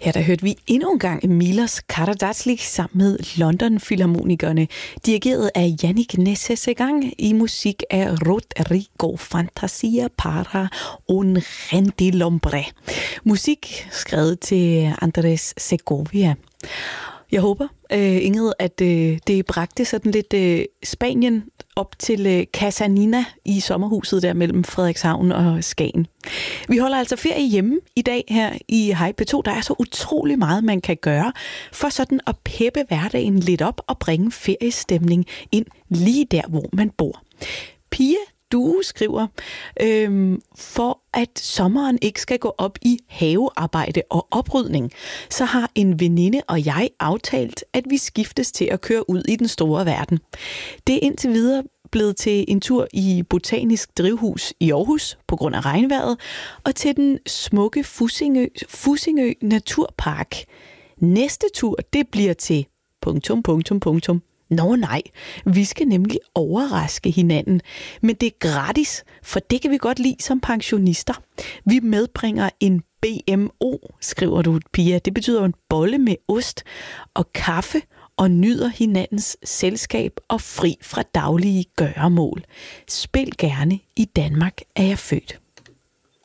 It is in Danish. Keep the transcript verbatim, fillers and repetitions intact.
Ja, der hørte vi endnu en gang Milos Karadzic sammen med London Filharmonikerne, dirigeret af Yannick Nézet-Séguin i musik af Rodrigo Fantasia para un gentilhombre. Musik skrevet til Andrés Segovia. Jeg håber, øh, Ingrid, at øh, det bragte sådan lidt øh, Spanien op til øh, Casa Nina i sommerhuset der mellem Frederikshavn og Skagen. Vi holder altså ferie hjemme i dag her i Hej P to. Der er så utrolig meget, man kan gøre for sådan at peppe hverdagen lidt op og bringe feriestemning ind lige der, hvor man bor. Pia, du skriver, øhm, for at sommeren ikke skal gå op i havearbejde og oprydning, så har en veninde og jeg aftalt, at vi skiftes til at køre ud i den store verden. Det er indtil videre blevet til en tur i Botanisk Drivhus i Aarhus på grund af regnvejret, og til den smukke Fussingø, Fussingø Naturpark. Næste tur, det bliver til... Punktum, punktum, punktum. Nå nej, vi skal nemlig overraske hinanden, men det er gratis, for det kan vi godt lide som pensionister. Vi medbringer en B M O, skriver du, Pia. Det betyder en bolle med ost og kaffe, og nyder hinandens selskab og fri fra daglige gøremål. Spil gerne I Danmark er jeg født.